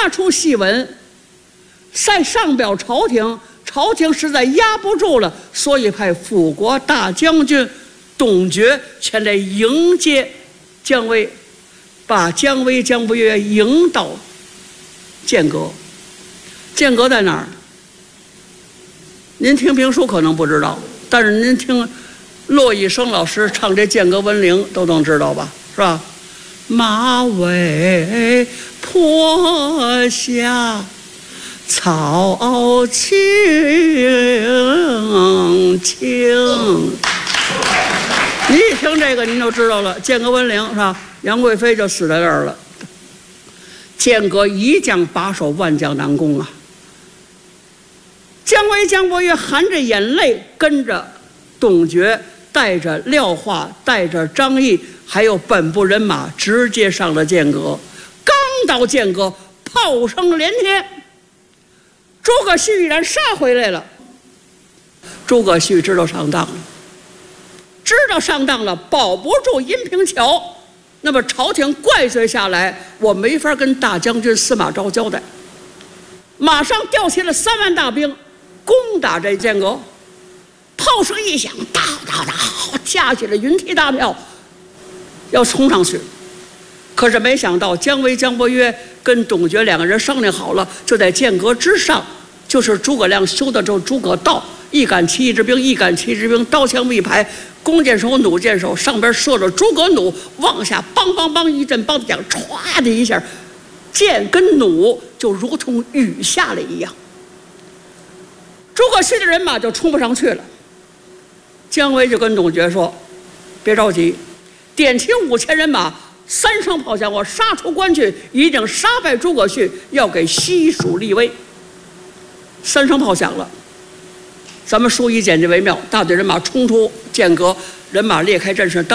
出檄文，再上表朝廷，朝廷实在压不住了，所以派辅国大将军董厥前来迎接姜维，把姜维、姜伯约迎到剑阁。剑阁在哪儿？您听评书可能不知道，但是您听骆以笙老师唱这《剑阁闻铃》都能知道吧？是吧？马嵬坡下草青青。你一听这个，您就知道了，《剑阁闻铃》是吧？杨贵妃就死在这儿了。剑阁一将把守，万将难攻啊！姜维、姜伯约含着眼泪跟着董厥，带着廖化，带着张翼，还有本部人马，直接上了剑阁。刚到剑阁，炮声连天，诸葛绪已然杀回来了。诸葛绪知道上当了，保不住阴平桥。那么朝廷怪罪下来，我没法跟大将军司马昭交代，马上调起了3万大兵，攻打这剑阁。炮声一响，哒哒哒，架起了云梯大炮，要冲上去。可是没想到姜维、姜伯约跟董厥2个人商量好了，就在剑阁之上，就是诸葛亮修的这诸葛道，一杆旗一支兵，一杆旗一支兵，刀枪一排，弓箭手、弩箭手，上边射着诸葛弩，往下梆梆梆一阵梆响，歘的一下，箭跟弩就如同雨下了一样。诸葛绪的人马就冲不上去了。姜维就跟董厥说：“别着急，点起5000人马，3声炮响，我杀出关去，一定杀败诸葛绪，要给西蜀立威。”3声炮响了，咱们书以简介为妙，大队人马冲出剑阁，人马列开阵势。